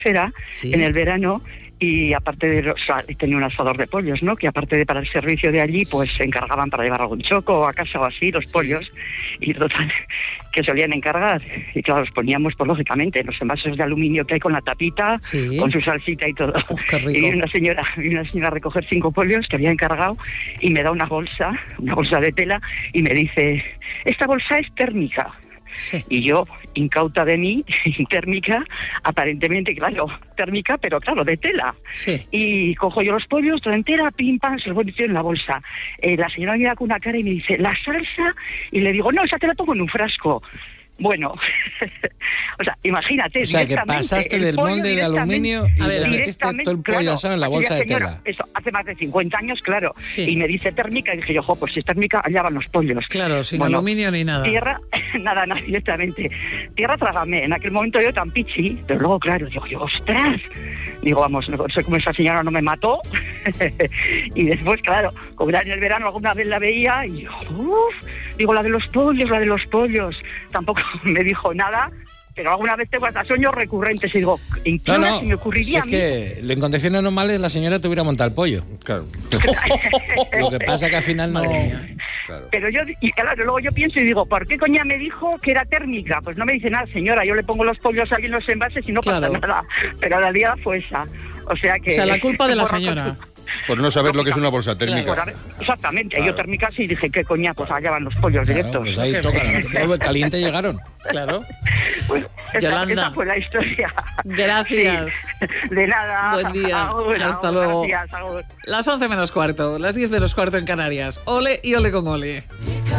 era Sí. en el verano. Y aparte tenía un asador de pollos, ¿no? Que aparte de para el servicio de allí, pues se encargaban para llevar algún choco a casa o así, los pollos. Y total, que solían encargar. Y claro, los poníamos, pues lógicamente, en los envases de aluminio que hay con la tapita, Sí. con su salsita y todo. Qué rico. Y vino una señora a recoger 5 pollos que había encargado y me da una bolsa de tela y me dice, esta bolsa es térmica. Sí. Y yo, incauta de mí, térmica, aparentemente, claro, térmica, pero claro, de tela. Sí. Y cojo yo los pollos, toda entera, pim, pam, se los voy metiendo en la bolsa. La señora me mira con una cara y me dice, ¿la salsa? Y le digo, no, esa te la pongo en un frasco. Bueno, o sea, imagínate. O sea, que pasaste del molde de aluminio y le metiste todo el pollo asado en la bolsa de tela. Eso, hace más de 50 años, claro. Sí. Y me dice térmica, y dije yo, pues si es térmica, allá van los pollos. Claro, sin Bueno, aluminio ni nada. Tierra, nada, directamente. Tierra trágame. En aquel momento yo tan pichi, pero luego, claro, digo, ¡ostras! Digo, vamos, no sé cómo esa señora no me mató. Y después, claro, como era en el verano, alguna vez la veía y yo, digo, la de los pollos. Tampoco me dijo nada, pero alguna vez tengo hasta sueños recurrentes y digo, ¿en qué hora se me ocurriría si es que en condiciones normales la señora te hubiera montado el pollo. Claro. Lo que pasa que al final no... Claro. Pero yo, y claro, luego yo pienso y digo, ¿por qué coña me dijo que era térmica? Pues no me dice nada, señora, yo le pongo los pollos ahí en los envases y no pasa nada. Pero la día fue esa. O sea que... O sea, la culpa de la señora. Por no saber lo que es una bolsa térmica. Claro. Exactamente, Claro. yo térmica sí dije, ¿qué coña? Pues allá van los pollos directos. Pues ahí toca. Caliente llegaron. Claro. Pues Yolanda. esa fue la historia. Gracias. Sí, de nada. Buen día. Ahora, Hasta luego. Gracias, ahora. Las 11 menos cuarto, las 10 menos cuarto en Canarias. Ole y ole con ole.